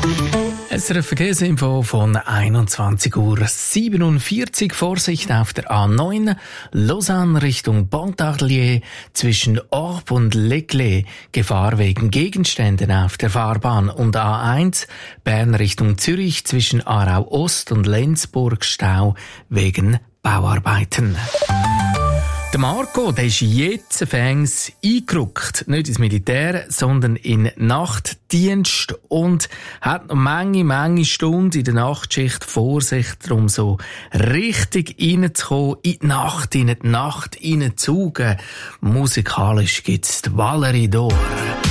SRF Verkehrsinfo von 21:47 Uhr. Vorsicht auf der A9 Lausanne Richtung Pontarlier zwischen Orb und Leclerc. Gefahr wegen Gegenständen auf der Fahrbahn. Und A1 Bern Richtung Zürich zwischen Aarau Ost und Lenzburg Stau wegen Bauarbeiten. Der Marco, der ist jetzt fängs eingerückt. Nicht ins Militär, sondern in Nachtdienst und hat noch Menge Stunden in der Nachtschicht vor sich, darum so richtig reinzukommen, in die Nacht reinzugen. Musikalisch gibt's die Valerie d'Or.